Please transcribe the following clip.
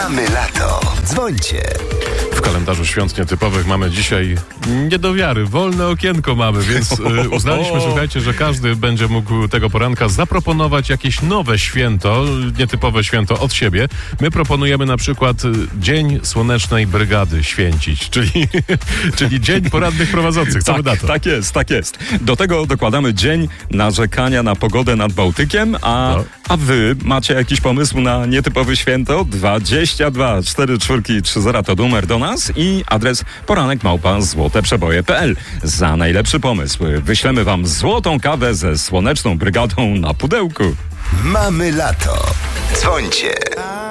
Mamy lato. Dzwońcie. W kalendarzu świąt nietypowych mamy dzisiaj nie do wiary, wolne okienko mamy, więc uznaliśmy, słuchajcie, że każdy będzie mógł tego poranka zaproponować jakieś nowe święto, nietypowe święto od siebie. My proponujemy na przykład Dzień Słonecznej Brygady święcić, czyli Dzień Porannych Prowadzących. Co wy na to? Tak jest. Do tego dokładamy Dzień Narzekania na pogodę nad Bałtykiem, a wy macie jakiś pomysł na nietypowe święto? 22 44 30 to numer do nas i adres poranek@złoteprzeboje.pl. Za najlepszy pomysł wyślemy wam złotą kawę ze Słoneczną Brygadą na pudełku. Mamy lato. Dzwońcie.